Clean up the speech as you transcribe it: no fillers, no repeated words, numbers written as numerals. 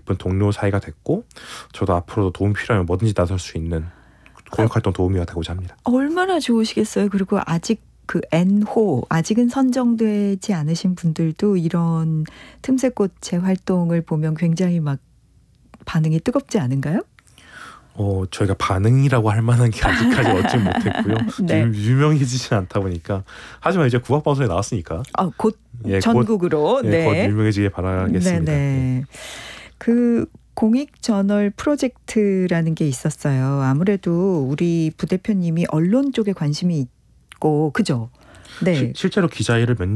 깊은 동료 사이가 됐고 저도 앞으로도 도움 필요하면 뭐든지 나설 수 있는 공익활동 도우미가 되고자 합니다. 얼마나 좋으시겠어요. 그리고 아직 그 N호 아직은 선정되지 않으신 분들도 이런 틈새꽃의 활동을 보면 굉장히 막 반응이 뜨겁지 않은가요? 저희가 반응이라고 할 만한 게 아직까지 얻지 못했고요. 네. 유명해지진 않다 보니까. 하지만 이제 국악방송에 나왔으니까. 곧 예, 전국으로. 곧 유명해지길 바라겠습니다. 네네. 그 공익저널 프로젝트라는 게 있었어요. 아무래도 우리 부대표님이 언론 쪽에 관심이 있고 그죠? 네. 실제로 기자 일을 몇